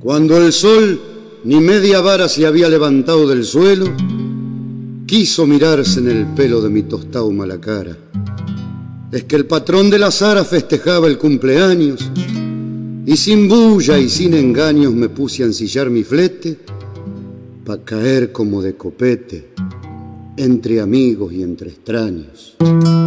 Cuando el sol ni media vara se había levantado del suelo, quiso mirarse en el pelo de mi tostado mala cara. Es que el patrón de la Zara festejaba el cumpleaños y sin bulla y sin engaños me puse a ensillar mi flete pa' caer como de copete entre amigos y entre extraños.